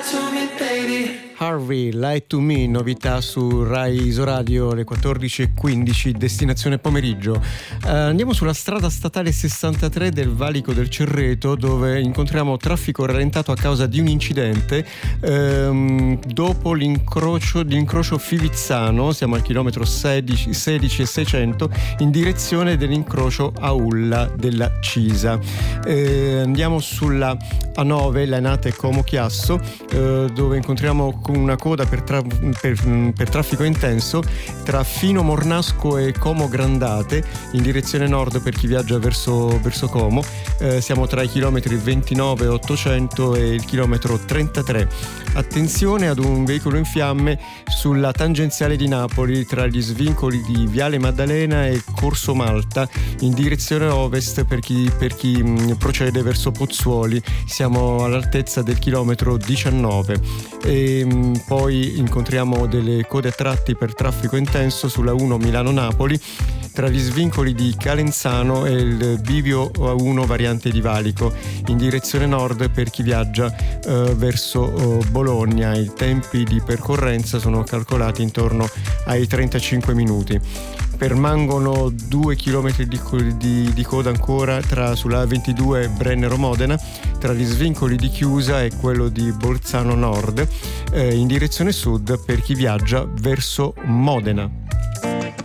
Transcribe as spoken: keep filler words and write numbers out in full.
Harvey, Lie to Me, novità su Rai Isoradio, alle quattordici e quindici, destinazione pomeriggio. Uh, andiamo sulla strada statale sessantatré del Valico del Cerreto, dove incontriamo traffico rallentato a causa di un incidente. Um, dopo l'incrocio, l'incrocio Fivizzano, siamo al chilometro sedici, sedici e seicento, in direzione dell'incrocio Aulla della Cisa. Uh, andiamo sulla A nove, Lainate Como Chiasso, uh, dove incontriamo una coda per, tra- per, per traffico intenso tra Fino Mornasco e Como Grandate in direzione nord per chi viaggia verso, verso Como. Eh, siamo tra i chilometri ventinove e ottocento e il chilometro trentatré. Attenzione ad un veicolo in fiamme sulla tangenziale di Napoli tra gli svincoli di Viale Maddalena e Corso Malta in direzione ovest per chi, per chi mh, procede verso Pozzuoli. Siamo all'altezza del chilometro diciannove. E, mh, poi incontriamo delle code a tratti per traffico intenso sulla uno Milano-Napoli tra gli svincoli di Calenzano e il bivio A uno variante di Valico in direzione nord per chi viaggia eh, verso eh, Bologna. I tempi di percorrenza sono calcolati intorno ai trentacinque minuti. Permangono due chilometri di, di, di coda ancora tra sulla A ventidue Brennero-Modena tra gli svincoli di Chiusa e quello di Bolzano Nord eh, in direzione sud per chi viaggia verso Modena.